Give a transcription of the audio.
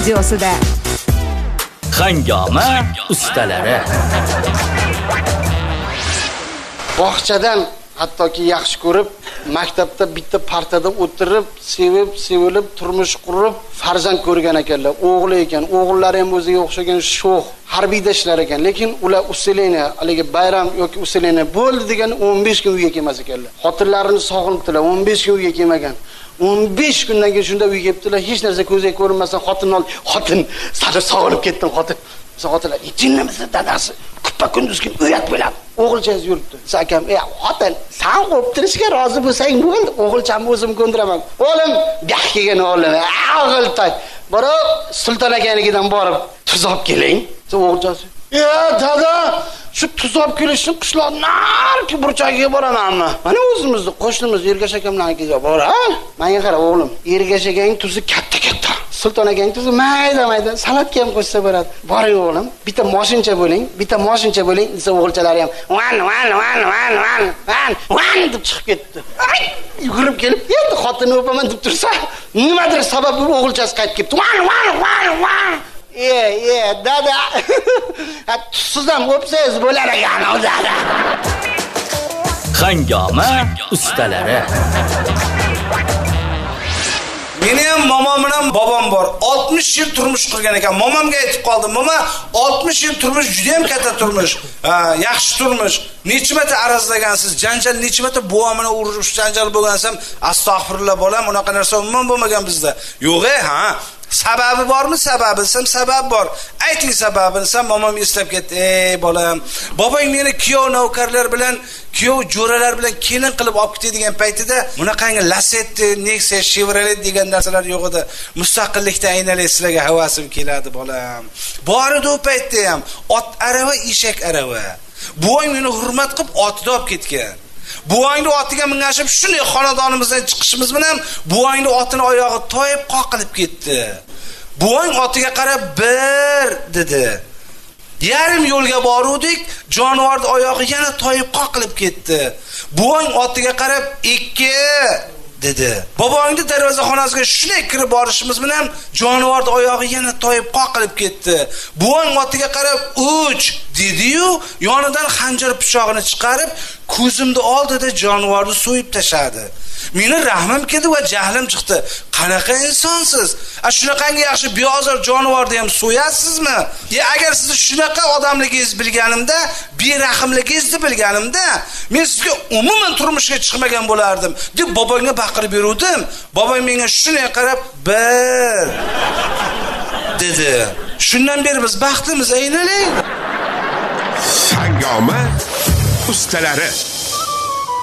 studiosida. Hangoma ustalari. Bog'chadan hattoki yaxshi ko'rib, maktabda bitta partada o'tirib, sevilib turmush qurib, farzand ko'rgan ekanlar. O'g'li ekan, o'g'illari ham o'ziga o'xshagan sho'x, harbiyda ishlar ekan. Lekin ular usileni, haligi bayram yoki usileni bo'ldi degan 15 kun uyga kelmas ekanlar. Xotinlarini sog'inibdilar, 15 kun uyga kelmagan. 15 kundan keyin shunda uyga kelibdilar, hech narsa ko'zga ko'rinmasa xotin, seni sog'inib ketdim xotin. Xotinlar, "Jinnimizni dadasi kuppa kunduzki uyat bo'ladi." O'g'ilchasi yuribdi. Sakam, xotin, sen o'ptirishga rozi bo'lsang bo'ldi. O'g'ilchamni o'zim ko'ndiraman. O'g'lim, gah kelgan o'g'lim, o'g'iltoy. Borib, Sulton akanikidan borib, tuz olib keling. O'g'ilchasi, dada, shu tuz olib kelishni qishloq narki burchagiga boramanmi? Mana o'zimizni qo'shnimiz Ergash akamlarnikiga bor, ha? Menga qara o'g'lim, Ergash akaning tuzi katta-katta. Sulton akaning tuzi mayda-mayda, salatga ham qo'shsa bo'ladi. Boring o'g'lim, bitta moshincha bo'ling, desa o'g'ilchalari ham van deb chiqib ketdi. Yugurib kelib, endi xotinni o'paman deb tursa, nimadir sabab bo'lib o'g'ilchasi qaytib ketdi. Van. Dada. Siz ham o'psangiz bo'lar ekan, dada. Hangoma ustalari. Meni ham momom bilan bobom bor. 60 yil turmush qurgan ekan. Momomga aytib qoldim, "Mama, 60 yil turmush juda ham katta turmush. Yaxshi turmush. Necha marta arazlagansiz? Janjal necha marta buvim bilan urush janjal bo'lgansam, astag'firullah bolam, unaqa narsa umuman bo'lmagan bizda." Yo'q, ha. Sababi bormi? Sabab bor. Ayting sababini. Sen momom eslab ketdi. "Ey bolam, bobong meni kuyov navkarlar bilan, kuyov jo'ralar bilan kelin qilib olib ketadigan paytida bunaqangi Lacetti, Nexia, Chevrolet degan narsalar yo'q edi. Mustaqillikda aynalay sizlarga havasim keladi bolam." Bor edi u paytda ham ot arava, eshak arava. Buvang meni hurmat qilib otida olib ketgan. Buvangni otiga mingashib shunday xonadonimizdan chiqishimiz bilan buvangni otini oyog'i toyib qoqilib ketdi. Buvang otiga qarab bir dedi. Yarim yo'lga boruvdik, jonivorning oyog'i yana toyib qoqilib ketdi. Buvang otiga qarab 2 dedi. Bobongni darvozaxonasiga shunday kirib borishimiz bilan jonivorning oyog'i yana toyib qoqilib ketdi. Buvang otiga qarab 3 dedi-yu, yonidan xanjar pichog'ini chiqarib, ko'zimni oldida jonivorni so'yib tashladi. Meni rahmim keldi va jahlim chiqdi. Qanaqa insonsiz? Shunaqangi yaxshi beozor jonivorni ham so'yasizmi? Agar sizni shunaqa odamligingizni bilganimda, berahmligingizni bilganimda, men sizga umuman turmushga chiqmagan bo'lardim, deb bobongga baqirib beruvdim. Bobong menga shunday qarab, bir dedi. Shundan beri biz baxtimiz aylanaydi. Hangoma ustalari.